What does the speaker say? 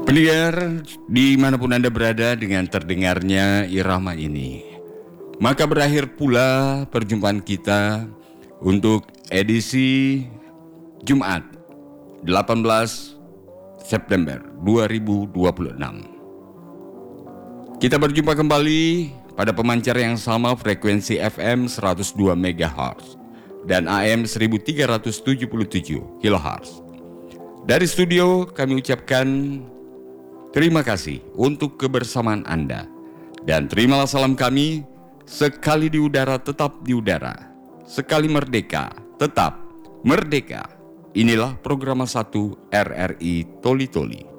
Pendengar, dimanapun Anda berada dengan terdengarnya irama ini, maka berakhir pula perjumpaan kita untuk edisi Jumat 18 September 2026. Kita berjumpa kembali pada pemancar yang sama, frekuensi FM 102 MHz dan AM 1377 kHz. Dari studio kami ucapkan terima kasih untuk kebersamaan Anda. Dan terimalah salam kami, sekali di udara tetap di udara, sekali merdeka tetap merdeka. Inilah program 1 RRI Toli Toli.